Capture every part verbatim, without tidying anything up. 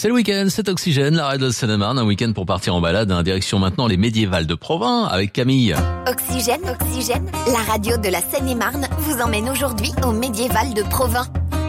C'est le week-end, c'est Oxygène, la radio de Seine-et-Marne, un week-end pour partir en balade, hein, direction maintenant les médiévales de Provins avec Camille. Oxygène, Oxygène, la radio de la Seine-et-Marne vous emmène aujourd'hui aux médiévales de Provins.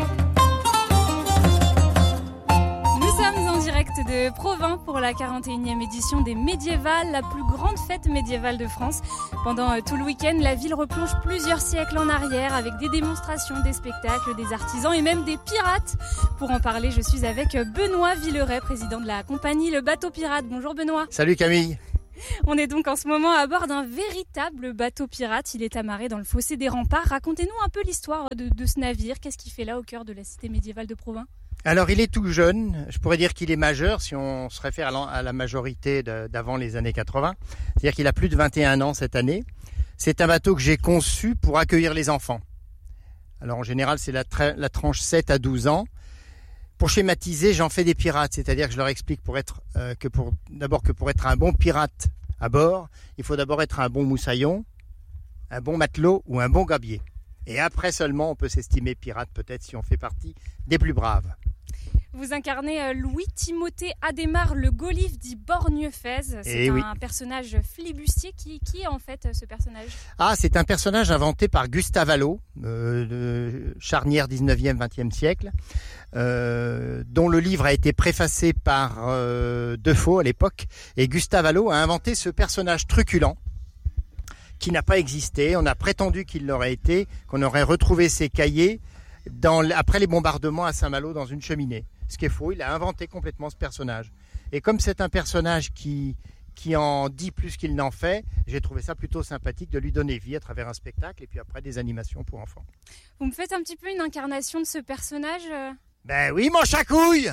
De Provins pour la quarante et unième édition des Médiévales, la plus grande fête médiévale de France. Pendant tout le week-end, la ville replonge plusieurs siècles en arrière avec des démonstrations, des spectacles, des artisans et même des pirates. Pour en parler, je suis avec Benoît Villeray, président de la compagnie Le Bateau Pirate. Bonjour Benoît. Salut Camille. On est donc en ce moment à bord d'un véritable bateau pirate. Il est amarré dans le fossé des remparts. Racontez-nous un peu l'histoire de, de ce navire. Qu'est-ce qu'il fait là au cœur de la cité médiévale de Provins ? Alors il est tout jeune, je pourrais dire qu'il est majeur si on se réfère à la majorité d'avant les années quatre-vingts. C'est-à-dire qu'il a plus de vingt et un ans cette année. C'est un bateau que j'ai conçu pour accueillir les enfants. Alors en général c'est la, tra- la tranche sept à douze ans. Pour schématiser, j'en fais des pirates, c'est-à-dire que je leur explique pour être, euh, que pour, d'abord que pour être un bon pirate à bord, il faut d'abord être un bon moussaillon, un bon matelot ou un bon gabier. Et après seulement on peut s'estimer pirate peut-être si on fait partie des plus braves. Vous incarnez Louis-Timothée Adhémar, le Golif dit Borgnefez. C'est Et un oui. personnage flibustier. Qui, qui est en fait ce personnage ? Ah, c'est un personnage inventé par Gustave Allot, euh, de charnière dix-neuvième vingtième siècle, euh, dont le livre a été préfacé par euh, Defoe à l'époque. Et Gustave Allot a inventé ce personnage truculent qui n'a pas existé. On a prétendu qu'il l'aurait été, qu'on aurait retrouvé ses cahiers dans, après les bombardements à Saint-Malo dans une cheminée. Ce qui est faux, il a inventé complètement ce personnage. Et comme c'est un personnage qui, qui en dit plus qu'il n'en fait, j'ai trouvé ça plutôt sympathique de lui donner vie à travers un spectacle et puis après des animations pour enfants. Vous me faites un petit peu une incarnation de ce personnage. Ben oui, mon chacouille!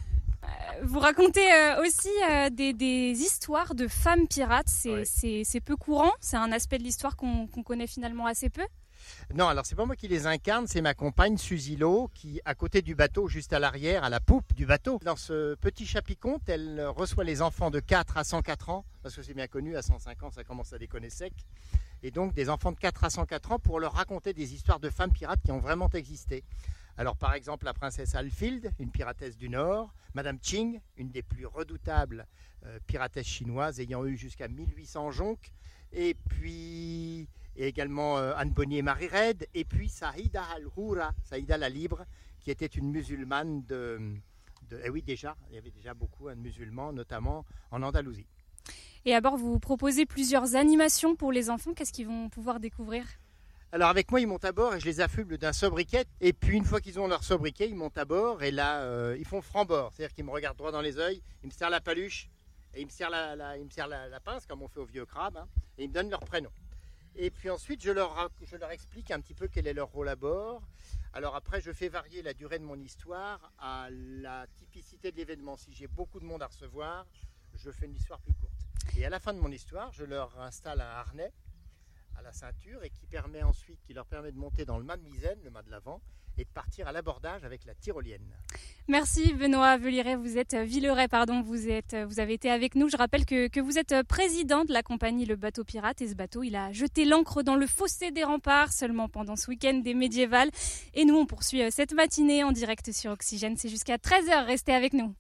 Vous racontez euh, aussi euh, des, des histoires de femmes pirates. C'est, Ouais. c'est, c'est peu courant. C'est un aspect de l'histoire qu'on, qu'on connaît finalement assez peu. Non, alors c'est pas moi qui les incarne, c'est ma compagne Suzy Lo qui, à côté du bateau, juste à l'arrière, à la poupe du bateau. Dans ce petit chapiconte, elle reçoit les enfants de quatre à cent quatre ans, parce que c'est bien connu, à cent cinq ans, ça commence à déconner sec. Et donc des enfants de quatre à cent quatre ans pour leur raconter des histoires de femmes pirates qui ont vraiment existé. Alors par exemple la princesse Alfild, une piratesse du Nord, Madame Ching, une des plus redoutables euh, piratesses chinoises ayant eu jusqu'à mille huit cents jonques, et puis et également euh, Anne Bonny et Marie Reid, et puis Saïda Al-Houra, Saïda la Libre, qui était une musulmane de... de eh oui déjà, il y avait déjà beaucoup de musulmans, notamment en Andalousie. Et à bord, vous proposez plusieurs animations pour les enfants. Qu'est-ce qu'ils vont pouvoir découvrir ? Alors avec moi, ils montent à bord et je les affuble d'un sobriquet. Et puis une fois qu'ils ont leur sobriquet, ils montent à bord et là, euh, ils font franc-bord. C'est-à-dire qu'ils me regardent droit dans les yeux, ils me serrent la paluche et ils me serrent la, la, ils me serrent la, la pince, comme on fait au vieux crabe, hein, et ils me donnent leur prénom. Et puis ensuite, je leur, je leur explique un petit peu quel est leur rôle à bord. Alors après, je fais varier la durée de mon histoire à la typicité de l'événement. Si j'ai beaucoup de monde à recevoir, je fais une histoire plus courte. Et à la fin de mon histoire, je leur installe un harnais à la ceinture et qui permet ensuite, qui leur permet de monter dans le mât de misaine, le mât de l'avant, et de partir à l'abordage avec la tyrolienne. Merci Benoît Villeray, vous êtes Villeray, pardon, vous êtes, vous avez été avec nous. Je rappelle que, que vous êtes président de la compagnie Le Bateau Pirate et ce bateau, il a jeté l'ancre dans le fossé des remparts seulement pendant ce week-end des médiévales. Et nous, on poursuit cette matinée en direct sur Oxygène. C'est jusqu'à treize heures, restez avec nous.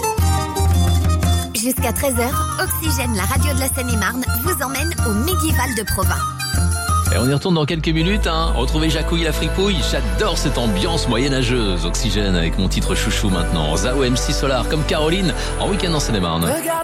Jusqu'à treize heures, Oxygène, la radio de la Seine-et-Marne, vous emmène aux médiévales de Provins. Et on y retourne dans quelques minutes, hein. Retrouvez Jacouille la fripouille. J'adore cette ambiance moyenâgeuse. Oxygène avec mon titre chouchou maintenant. Zao M C Solar comme Caroline en week-end en Seine-et-Marne. Regarde